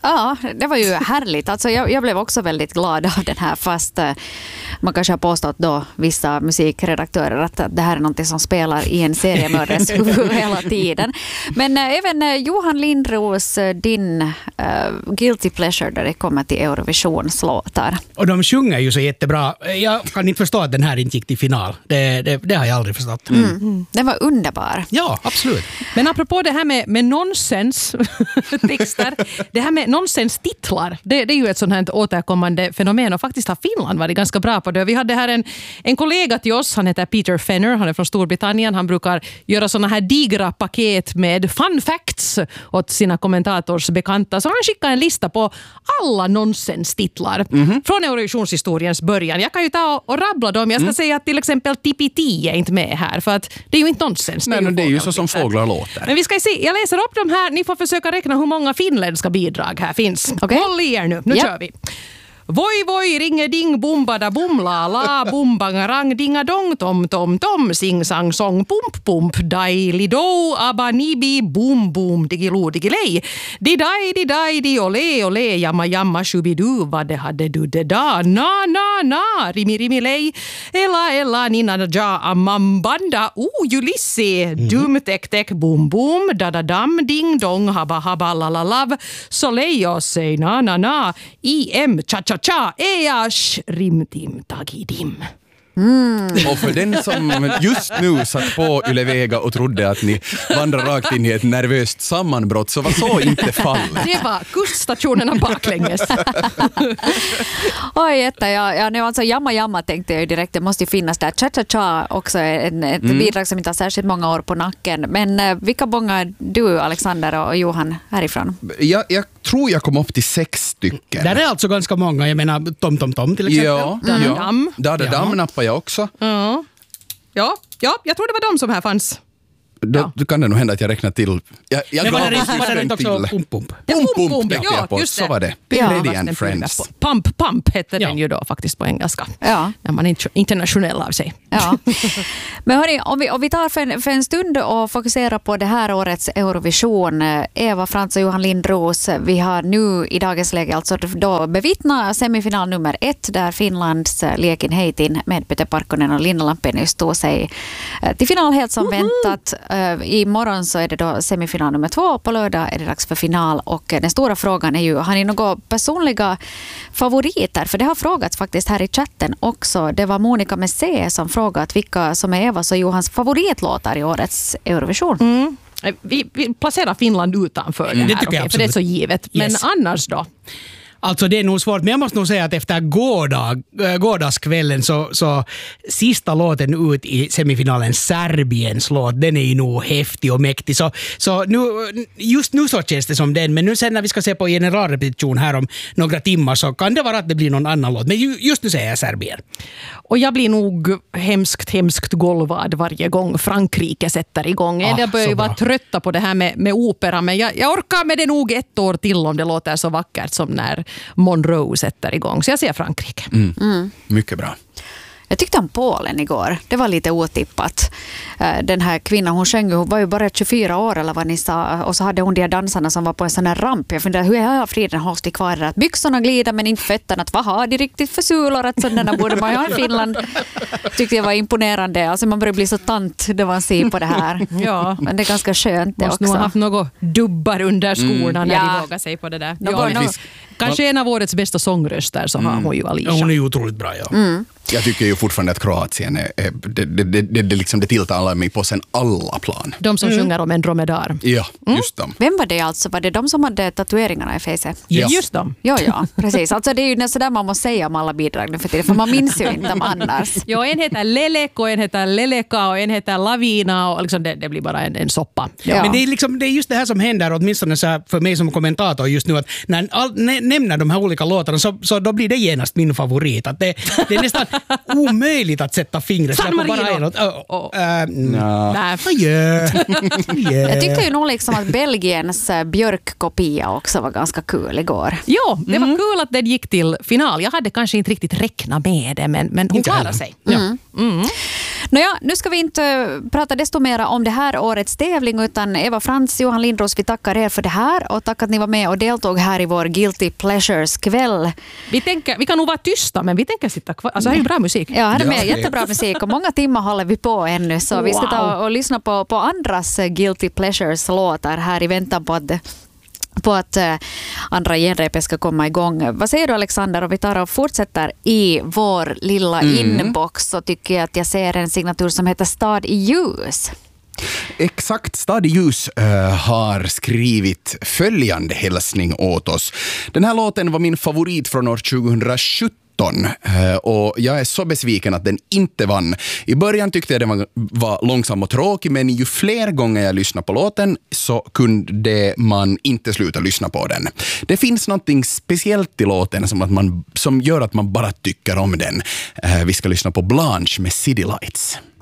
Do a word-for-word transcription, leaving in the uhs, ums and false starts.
Ja, det var ju härligt. Alltså jag, jag blev också väldigt glad av den här, fast eh, man kanske har påstått då vissa musikredaktörer att det här är något som spelar i en seriemördares huvud hela tiden. Men eh, även eh, Johan Lindros, eh, din eh, guilty pleasure där det kommer till Eurovisionslåtar. Och de sjunger ju så jättebra. Jag kan inte förstå att den här inte gick till final. Det, det, det har jag aldrig förstått. Mm. Mm. Den var underbar. Ja, absolut. Men apropå det här med, med nonsens texter, det här med nonsens-titlar, det, det är ju ett sånt här återkommande fenomen, och faktiskt har Finland varit ganska bra på det. Vi hade här en, en kollega till oss, han heter Peter Fenner, han är från Storbritannien. Han brukar göra såna här digra paket med fun facts åt sina kommentatorsbekanta. Så han skickar en lista på alla nonsens-titlar mm-hmm. från Eurovisionshistoriens början. Jag kan ju ta och, och rabbla dem. Jag ska mm. säga att till exempel Tippi är inte med här, för att det är ju inte nonsens. Nej, det är ju, det är ju så som fåglar låter. Men vi ska se, jag läser upp dem här. Ni får försöka räkna hur många finländska bidrag här finns. Okay. Håll i er nu, nu yep. kör vi. Voi voi ringe ding bumbada bumla la bumbangarang dinga dong tom tom tom sing sang song pump pump daili do abanibi bum bum digilo digilej di dai di dai di ole ole jamma jamma shubidu vad det hade du det da na na na rimi rimi lej ella ella nina ja amambanda o Ulysses dum tek tek bum bum da da dam ding dong haba haba la la lav soleil say na na na im cha cha cha eash rimtim tagidim. Mm. Och för den som just nu satt på Yle Vega och trodde att ni vandrar rakt in i ett nervöst sammanbrott, så var så inte fallet. Det var kuststationerna baklänges. Oj, jätte, ja, ja, nu alltså jamma jamma tänkte jag ju direkt, det måste ju finnas där. Cha cha cha också en, ett mm. bidrag som inte har särskilt många år på nacken. Men eh, vilka många du, Alexander och Johan, härifrån? Jag, jag tror jag kom upp till sex stycken. Där är alltså ganska många. Jag menar Tom Tom Tom till exempel. Ja, Dam, ja. dam. Da, da, dam nappar jag också. Ja. Ja, ja, jag tror det var de som här fanns. Då, Ja. då kan det nog hända att jag räknar till. Jag, jag Men var gav det precis var det en inte också till. pump pump? Ja, Pump, pump, pump, pump, tänkte ja, jag på. just det. Så var det. Ja. Lady and Friends. Pump, pump hette Ja. den ju då faktiskt på engelska. Ja. När man är internationell av sig. Ja. Men hörni, om vi, om vi tar för en, för en stund och fokuserar på det här årets Eurovision. Eva Frans och Johan Lindros, vi har nu i dagens läge alltså då bevittnat semifinal nummer ett där Finlands Liekin Heitin med Peter Parkkonen och Linna Lampenius stod sig till final helt som Woho! väntat. Imorgon så är det då semifinal nummer två och på lördag är det dags för final, och den stora frågan är ju, har ni några personliga favoriter? För det har frågats faktiskt här i chatten också. Det var Monica med C som frågat vilka som är Evas och Johans favoritlåtar i årets Eurovision. Mm. Vi, vi placerar Finland utanför Mm. det Det här, tycker jag okay, för det är så givet. Men Yes. annars då? Alltså det är nog svårt, men jag måste nog säga att efter gårdag, äh, gårdagskvällen så, så sista låten ut i semifinalen, Serbiens låt, den är ju nog häftig och mäktig. Så, så nu, just nu så känns det som den, men nu sen när vi ska se på generalrepetition här om några timmar så kan det vara att det blir någon annan låt. Men ju, just nu säger jag Serbien. Och jag blir nog hemskt, hemskt golvad varje gång Frankrike sätter igång. Ah, jag börjar ju så vara bra. trötta på det här med, med opera, men jag, jag orkar med det nog ett år till om det låter så vackert som när Monroe sätter igång. Så jag säger Frankrike. Mm. Mm. Mycket bra. Jag tyckte om Polen igår. Det var lite otippat. Den här kvinnan, hon sjöng, hon var ju bara tjugofyra år eller vad ni sa. Och så hade hon de dansarna som var på en sån här ramp. Jag funderade, hur har friden hålls till kvar där? Att byxorna glider men inte fötterna. Att vad har de riktigt för sulor? Att sådana borde man ju ha i Finland. Tyckte jag var imponerande. Alltså man börjar bli så tant det var se på det här. Ja. Men det är ganska skönt det Måste också. nog ha haft något dubbar under skorna Mm. när Ja. de vågar sig på det där. Nå, Ja, nå- no, kanske en av årets bästa sångröster så har hon ju Alicia. Ja, hon är ju otroligt bra, ja. Mm. Jag tycker ju fortfarande att Kroatien är, är det, det, det, det, det, liksom, det tilltalar mig på sen alla plan. De som sjunger om en dromedar. Ja, just dem. Vem var det alltså? Var det de som hade tatueringarna i fejset? Ja. Just dem. Ja, ja, precis. Alltså det är ju nästan där man måste säga om alla bidrag nu för tiden, för man minns ju inte dem annars. Ja, en heter Lelek och en heter Leleka och en heter Lavina och liksom det, det blir bara en, en soppa. Ja. Men det är, liksom, det är just det här som händer, åtminstone så här för mig som kommentator just nu, att när all, nä, nämner de här olika låtarna så, så då blir det genast min favorit. Att det, det är nästan omöjligt att sätta fingret San på bara Marino. en låt. Oh, Oh. äh, Ja. Nej. yeah. Yeah. Jag tyckte ju nog liksom att Belgiens eh, Björk-kopia också var ganska kul igår. Jo, det var kul att den gick till final. Jag hade kanske inte riktigt räknat med det, men, men hon Inte klarade heller. sig. Ja. Mm. Nåja, nu ska vi inte prata desto mer om det här årets tävling, utan Eva Frans, Johan Lindros, vi tackar er för det här och tack att ni var med och deltog här i vår Guilty Pleasures-kväll. Vi, tänker, vi kan nog vara tysta, men vi tänker sitta kvar. Alltså, det är ju bra musik. Ja, här är med Ja. jättebra musik och många timmar håller vi på ännu, så vi ska ta och lyssna på, på andras Guilty Pleasures-låtar här i väntan på att på att uh, andra genrepet ska komma igång. Vad säger du, Alexander? Och vi tar och fortsätter i vår lilla mm. inbox, så tycker jag att jag ser en signatur som heter Stad i ljus. Exakt, Stad i ljus uh, har skrivit följande hälsning åt oss. Den här låten var min favorit från år tjugosjutton. Och jag är så besviken att den inte vann. I början tyckte jag den var, var långsam och tråkig, men ju fler gånger jag lyssnade på låten så kunde man inte sluta lyssna på den. Det finns någonting speciellt i låten som, att man, som gör att man bara tycker om den. Vi ska lyssna på Blanche med City Lights.